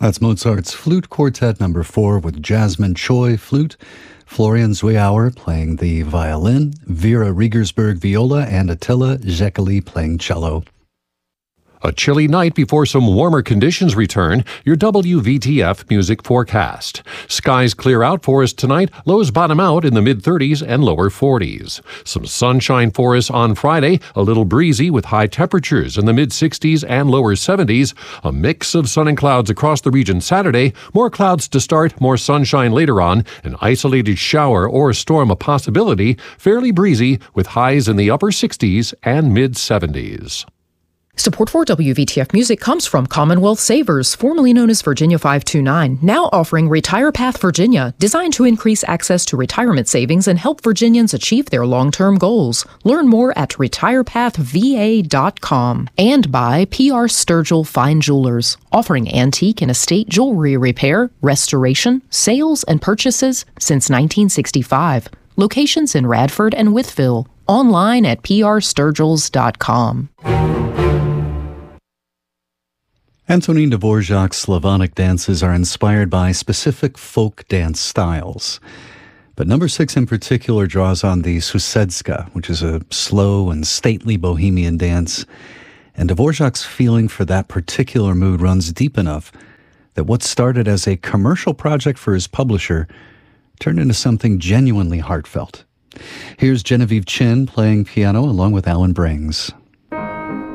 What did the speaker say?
That's Mozart's Flute Quartet No. 4 with Jasmine Choi flute, Florian Zwiauer playing the violin, Vera Riegersberg viola, and Attila Zekeli playing cello. A chilly night before some warmer conditions return. Your WVTF music forecast. Skies clear out for us tonight. Lows bottom out in the mid-30s and lower 40s. Some sunshine for us on Friday. A little breezy with high temperatures in the mid-60s and lower 70s. A mix of sun and clouds across the region Saturday. More clouds to start, more sunshine later on. An isolated shower or storm a possibility. Fairly breezy with highs in the upper 60s and mid-70s. Support for WVTF Music comes from Commonwealth Savers, formerly known as Virginia 529, now offering Retire Path Virginia, designed to increase access to retirement savings and help Virginians achieve their long-term goals. Learn more at retirepathva.com. And by P.R. Sturgill Fine Jewelers, offering antique and estate jewelry repair, restoration, sales, and purchases since 1965. Locations in Radford and Wytheville. Online at prsturgills.com. Antonin Dvorak's Slavonic dances are inspired by specific folk dance styles. But number 6 in particular draws on the Susedska, which is a slow and stately bohemian dance. And Dvorak's feeling for that particular mood runs deep enough that what started as a commercial project for his publisher turned into something genuinely heartfelt. Here's Genevieve Chin playing piano along with Alan Brings.